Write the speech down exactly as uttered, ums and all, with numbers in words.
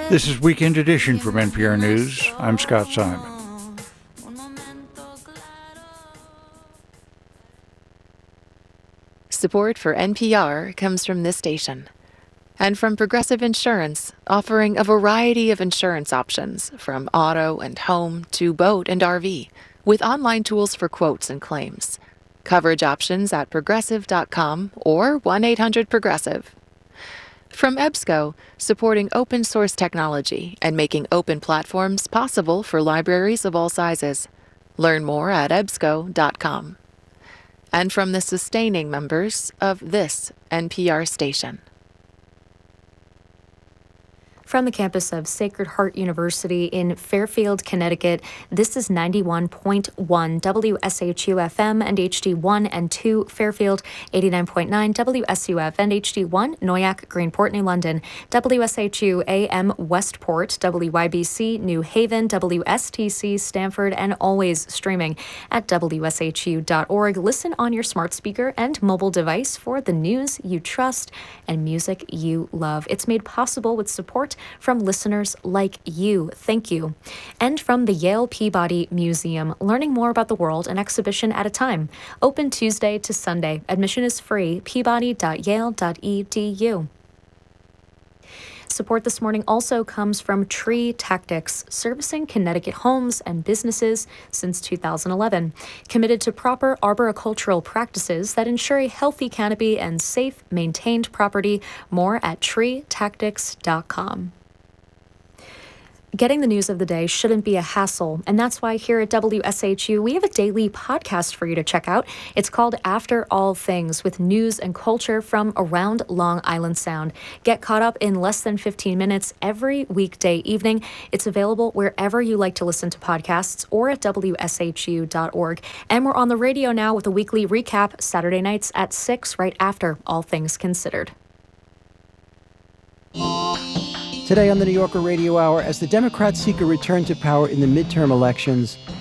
This is Weekend Edition from N P R News. I'm Scott Simon. Support for N P R comes from this station and from Progressive Insurance, offering a variety of insurance options from auto and home to boat and R V, with online tools for quotes and claims. Coverage options at progressive dot com or one eight hundred progressive. From EBSCO, supporting open source technology and making open platforms possible for libraries of all sizes. Learn more at ebsco dot com. And from the sustaining members of this N P R station. From the campus of Sacred Heart University in Fairfield, Connecticut, this is ninety-one point one W S H U F M and H D one and two Fairfield, eighty-nine point nine W S U F and H D one Noyac, Greenport, New London, W S H U A M Westport, W Y B C New Haven, W S T C Stamford, and always streaming at W S H U dot org. Listen on your smart speaker and mobile device for the news you trust and music you love. It's made possible with support from listeners like you. Thank you. And from the Yale Peabody Museum, learning more about the world an exhibition at a time. Open Tuesday to Sunday. Admission is free. peabody dot yale dot e d u. Support this morning also comes from Tree Tactics, servicing Connecticut homes and businesses since two thousand eleven. Committed to proper arboricultural practices that ensure a healthy canopy and safe, maintained property. More at tree tactics dot com. Getting the news of the day shouldn't be a hassle, and that's why here at W S H U we have a daily podcast for you to check out. It's called After All Things, with news and culture from around Long Island Sound. Get caught up in less than fifteen minutes every weekday evening. It's available wherever you like to listen to podcasts or at W S H U dot org. And we're on the radio now with a weekly recap Saturday nights at six, right after All Things Considered. Today on the New Yorker Radio Hour, as the Democrats seek a return to power in the midterm elections,